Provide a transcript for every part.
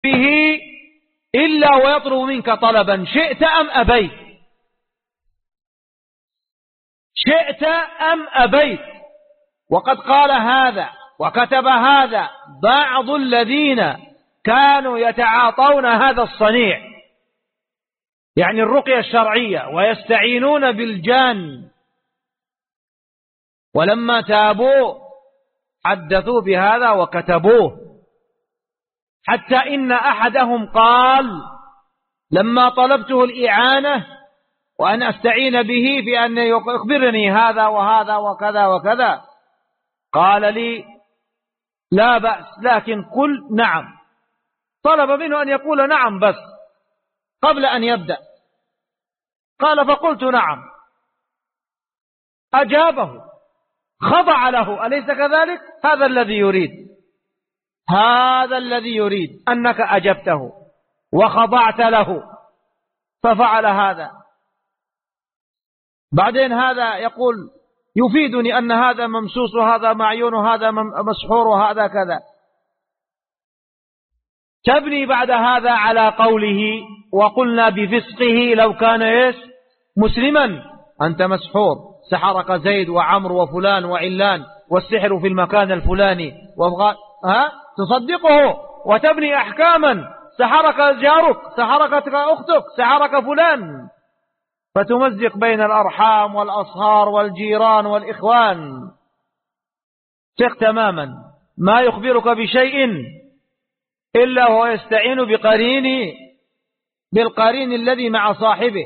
به إلا ويطلب منك طلبا شئت أم أبيت، شئت أم أبيت. وقد قال هذا وكتب هذا بعض الذين كانوا يتعاطون هذا الصنيع، يعني الرقية الشرعية، ويستعينون بالجان، ولما تابوا حدثوا بهذا وكتبوه، حتى إن أحدهم قال لما طلبته الإعانة وأن أستعين به في أن يخبرني هذا وهذا وكذا وكذا، قال لي لا بأس لكن قل نعم. طلب منه أن يقول نعم بس قبل أن يبدأ، قال فقلت نعم، أجابه، خضع له، أليس كذلك؟ هذا الذي يريد، هذا الذي يريد أنك أجبته وخضعت له ففعل هذا. بعدين هذا يقول يفيدني أن هذا ممسوس وهذا معيون وهذا مسحور وهذا كذا. تبني بعد هذا على قوله وقلنا بفسقه لو كان إيش مسلما، أنت مسحور، سحرك زيد وعمر وفلان وعلان والسحر في المكان الفلاني تصدقه وتبني أحكاما، سحرك جارك، سحرك أختك، سحرك فلان، فتمزق بين الأرحام والأصهار والجيران والإخوان. ثق تماما ما يخبرك بشيء إلا هو يستعين بالقرين الذي مع صاحبه.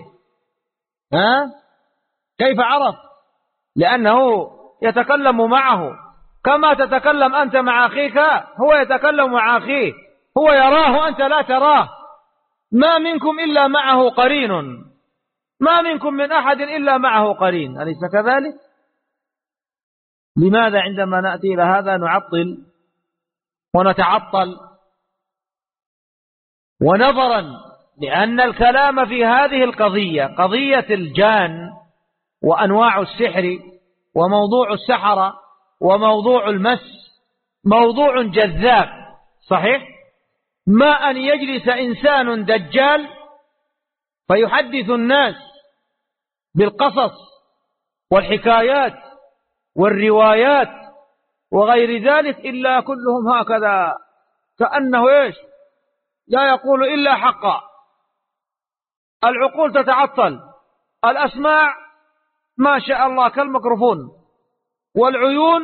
كيف عرف؟ لأنه يتكلم معه كما تتكلم أنت مع أخيك، هو يتكلم مع أخيه، هو يراه أنت لا تراه. ما منكم إلا معه قرين، ما منكم من أحد إلا معه قرين، أليس كذلك؟ لماذا عندما نأتي إلى هذا نعطل ونتعطل؟ ونظرا لأن الكلام في هذه القضية، قضية الجان وأنواع السحر وموضوع السحرة وموضوع المس، موضوع جذاب صحيح، ما أن يجلس إنسان دجال فيحدث الناس بالقصص والحكايات والروايات وغير ذلك، إلا كلهم هكذا كأنه إيش لا يقول إلا حقا. العقول تتعطل، الأسماع ما شاء الله كالميكروفون، والعيون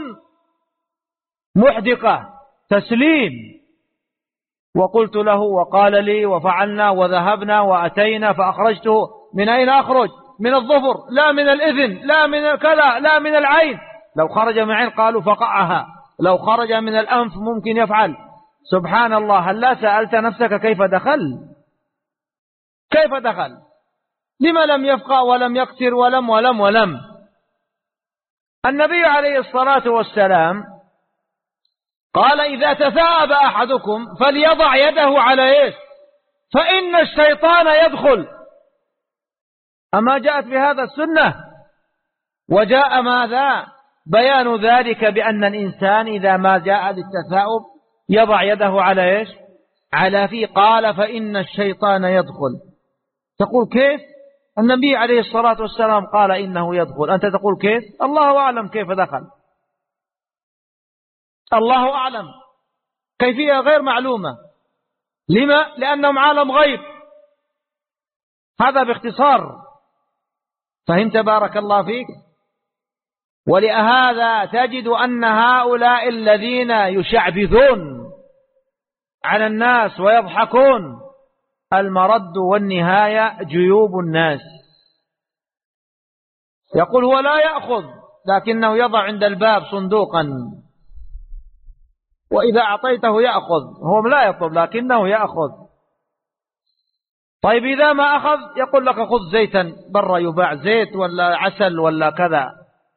محدقة تسليم. وقلت له وقال لي وفعلنا وذهبنا وأتينا فأخرجته. من أين أخرج؟ من الظفر، لا من الإذن، لا من كذا، لا من العين. لو خرج من العين قالوا فقعها، لو خرج من الأنف ممكن يفعل. سبحان الله، هل لا سألت نفسك كيف دخل؟ كيف دخل؟ لما لم يفقع ولم يكسر ولم. النبي عليه الصلاة والسلام قال إذا تثاءب أحدكم فليضع يده على إيش؟ فإن الشيطان يدخل. أما جاءت بهذا السنة؟ وجاء ماذا؟ بيان ذلك بأن الإنسان إذا ما جاء للتثاؤب يضع يده على إيش؟ على فيه. قال فإن الشيطان يدخل. تقول كيف؟ النبي عليه الصلاة والسلام قال إنه يدخل، أنت تقول كيف؟ الله أعلم كيف دخل، الله أعلم، كيفية غير معلومة. لما؟ لأنهم عالم غيب. هذا باختصار، فهمت بارك الله فيك؟ ولهذا تجد أن هؤلاء الذين يشعبذون على الناس ويضحكون المرد والنهاية جيوب الناس. يقول هو لا يأخذ لكنه يضع عند الباب صندوقا، وإذا أعطيته يأخذ، هو لا يطلب لكنه يأخذ. طيب إذا ما أخذ يقول لك خذ زيتا برا يباع زيت ولا عسل ولا كذا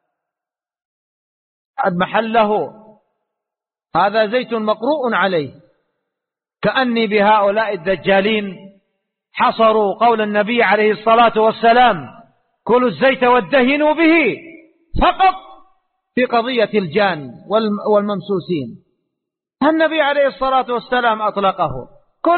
محله، هذا زيت مقروء عليه. كأني بهؤلاء الدجالين حصروا قول النبي عليه الصلاة والسلام كلوا الزيت وادهنوا به فقط في قضية الجان والممسوسين. النبي عليه الصلاة والسلام أطلقه